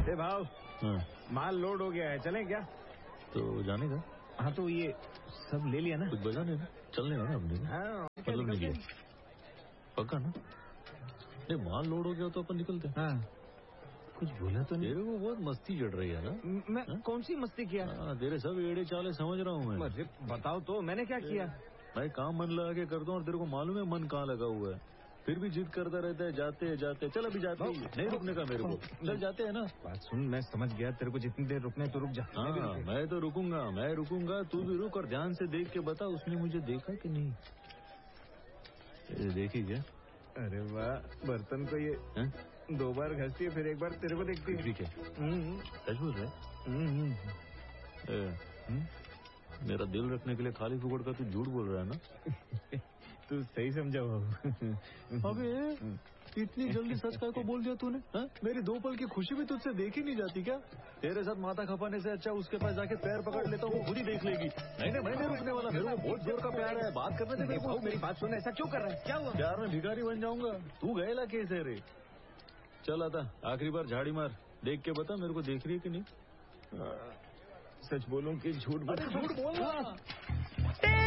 ए भाव, माल लोड हो गया है, चलें क्या? तो जाने का? हाँ तो ये सब ले लिया ना? कुछ बजाने ना, चलने का ना अपने। हाँ मतलब नहीं लिया, पक्का ना? नहीं माल लोड हो गया तो अपन निकलते। हाँ कुछ बोला तो नहीं? तेरे को बहुत मस्ती चढ़ रही है ना? मैं कौन सी मस्ती किया? तेरे सब एड़े चाले समझ रहा हूँ मैं। मुझे बताओ तो, मैंने क्या किया? भाई काम मन लगा के करता हूँ और तेरे को मालूम है मन कहाँ लगा हुआ है, फिर भी जिद करता रहता है। जाते जाते चल, अभी जाते ही नहीं रुकने का मेरे को। चल जाते हैं ना। बात सुन, मैं समझ गया, तेरे को जितनी देर रुकने तो रुक जा। हाँ मैं तो रुकूंगा, मैं रुकूंगा, तू भी रुक और ध्यान से देख के बता उसने मुझे देखा कि नहीं। देखी क्या? अरे वाह, बर्तन को ये 2 बार घसती है, फिर 1 बार तेरे को देखती है। ठीक है, सच बोल रहे? मेरा दिल रखने के लिए खाली फुकड़ का तू झूठ बोल रहा है ना? तू सही समझा बाबू। अबे इतनी जल्दी सच का को बोल दिया तूने? मेरी 2 पल की खुशी भी तुझसे देखी नहीं जाती क्या? तेरे साथ माथा खपाने से अच्छा उसके पास जाके पैर पकड़ लेता हूँ, वो खुद ही देख लेगी। नहीं मैं नहीं रुकने वाला, मेरे को बहुत जोर का प्यार है, बात करने दे मेरे को। मेरी बात सुन, ऐसा क्यों कर रहा है? क्या हुआ? प्यार में भिखारी बन जाऊंगा? तू गएला कैसे रे? चल आता आखिरी बार झाड़ी मार, देख के बता मेरे को देख रही है कि नहीं। सच बोलूं कि झूठ? झूठ बोलना।